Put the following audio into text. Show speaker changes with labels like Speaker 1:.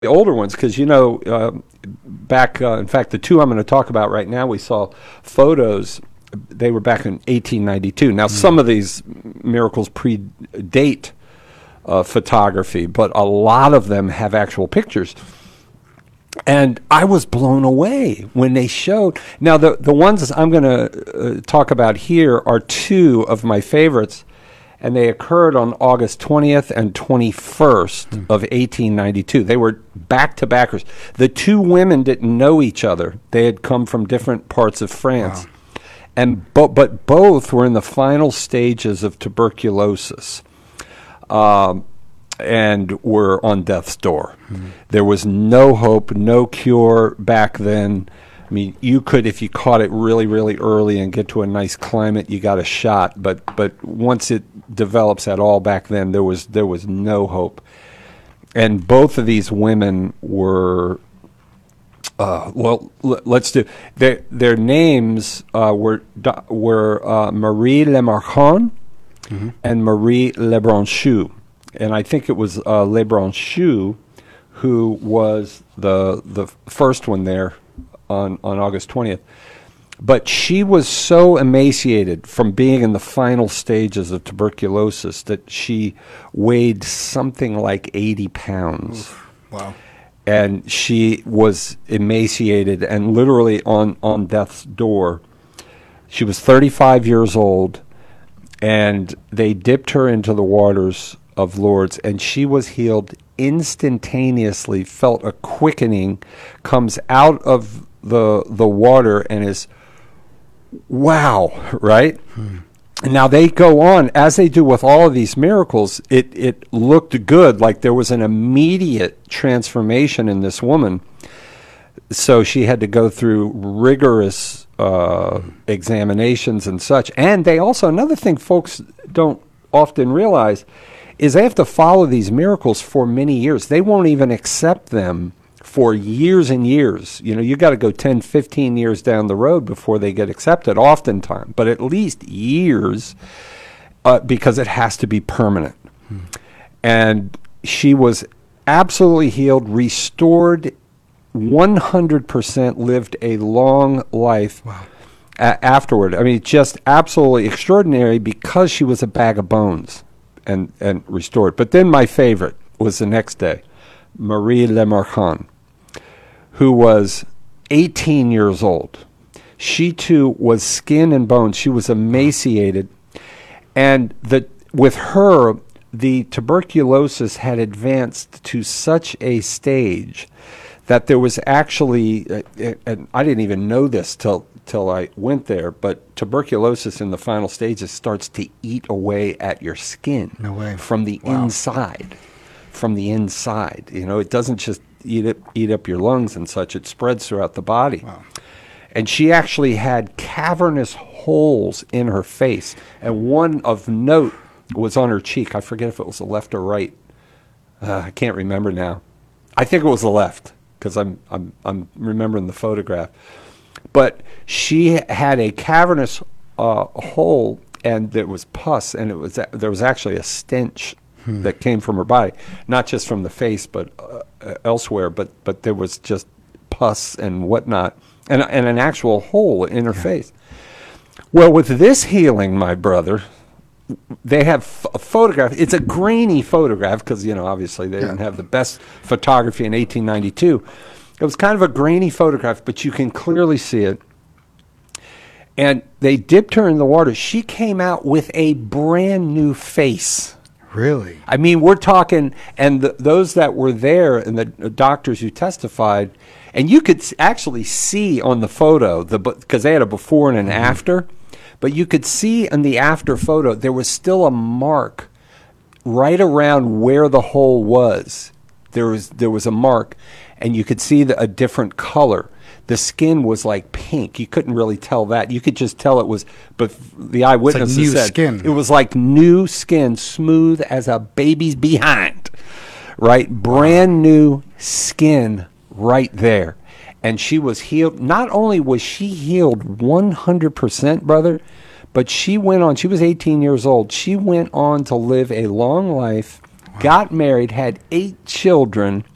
Speaker 1: the older ones, because back in fact, the two I'm going to talk about right now, we saw photos. They were back in 1892. Now, some of these miracles predate photography, but a lot of them have actual pictures. And I was blown away when they showed. Now, the ones I'm going to talk about here are two of my favorites, and they occurred on August 20th and 21st of 1892. They were back-to-backers. The two women didn't know each other. They had come from different parts of France. Wow. And but both were in the final stages of tuberculosis. And were on death's door. There was no hope, no cure back then. I mean, you could, if you caught it really, really early and get to a nice climate, you got a shot. But once it develops at all back then, there was no hope. And both of these women were, let's do, their names were Marie Lemarchand and Marie Lebranchu. And I think it was Lebranchu who was the first one there on August 20th. But she was so emaciated from being in the final stages of tuberculosis that she weighed something like 80 pounds.
Speaker 2: Oof. Wow.
Speaker 1: And she was emaciated and literally on death's door. She was 35 years old, and they dipped her into the waters of Lourdes, and she was healed instantaneously, felt a quickening, comes out of the water and is, wow, right? And now they go on, as they do with all of these miracles, it looked good, like there was an immediate transformation in this woman. So she had to go through rigorous examinations and such. And they also, another thing folks don't often realize, is they have to follow these miracles for many years. They won't even accept them for years and years. You got to go 10, 15 years down the road before they get accepted, oftentimes, but at least years, because it has to be permanent. And she was absolutely healed, restored 100%, lived a long life.
Speaker 2: Wow.
Speaker 1: Afterward. I mean, just absolutely extraordinary, because she was a bag of bones. And restored. But then my favorite was the next day, Marie Lemarchand, who was 18 years old. She too was skin and bones. She was emaciated, and with her, the tuberculosis had advanced to such a stage that there was actually, and I didn't even know this till I went there, but tuberculosis in the final stages starts to eat away at your skin.
Speaker 2: No way.
Speaker 1: From the inside. From the inside. It doesn't just eat up your lungs and such. It spreads throughout the body.
Speaker 2: Wow.
Speaker 1: And she actually had cavernous holes in her face, and one of note was on her cheek. I forget if it was the left or right. I can't remember now. I think it was the left, because I'm remembering the photograph. But she had a cavernous hole, and there was pus, and there was actually a stench that came from her body, not just from the face, but elsewhere. But there was just pus and whatnot, and an actual hole in her face. Well, with this healing, my brother, they have a photograph. It's a grainy photograph because obviously they didn't have the best photography in 1892. It was kind of a grainy photograph, but you can clearly see it. And they dipped her in the water. She came out with a brand new face.
Speaker 2: Really?
Speaker 1: I mean, we're talking, and those that were there and the doctors who testified, and you could actually see on the photo, because they had a before and an after, but you could see in the after photo, there was still a mark right around where the hole was. There was a mark, and you could see a different color. The skin was like pink. You couldn't really tell that. You could just tell it was, but the eyewitnesses
Speaker 2: new
Speaker 1: said
Speaker 2: skin.
Speaker 1: It was like new skin, smooth as a baby's behind, right? Brand new skin right there. And she was healed. Not only was she healed 100%, brother, but she went on, she was 18 years old. She went on to live a long life, got married, had 8 children,